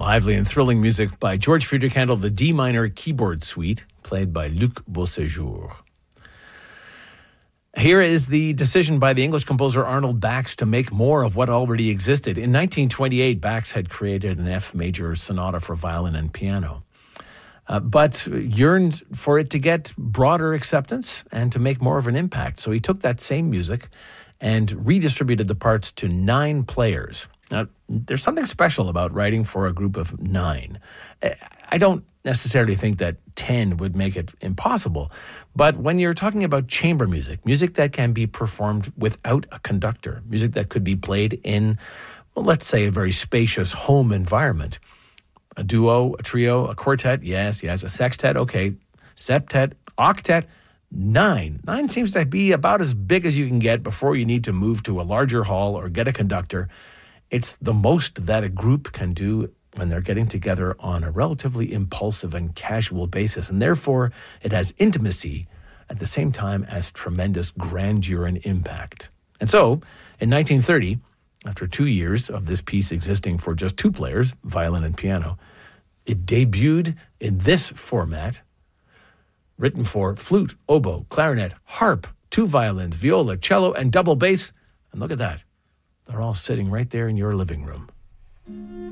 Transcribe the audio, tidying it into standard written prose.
Lively and thrilling music by George Friedrich Handel, the D minor keyboard suite, played by Luc Beauséjour. Here is the decision by the English composer Arnold Bax to make more of what already existed. In 1928, Bax had created an F major sonata for violin and piano, but yearned for it to get broader acceptance and to make more of an impact. So he took that same music and redistributed the parts to 9 players. Now, there's something special about writing for a group of 9. I don't necessarily think that 10 would make it impossible, but when you're talking about chamber music, music that can be performed without a conductor, music that could be played in, well, let's say, a very spacious home environment, a duo, a trio, a quartet, yes, a sextet, okay, septet, octet, 9. 9 seems to be about as big as you can get before you need to move to a larger hall or get a conductor. It's the most that a group can do when they're getting together on a relatively impulsive and casual basis, and therefore it has intimacy at the same time as tremendous grandeur and impact. And so, in 1930, after 2 years of this piece existing for just 2 players, violin and piano, it debuted in this format, written for flute, oboe, clarinet, harp, 2 violins, viola, cello, and double bass. And look at that. They're all sitting right there in your living room.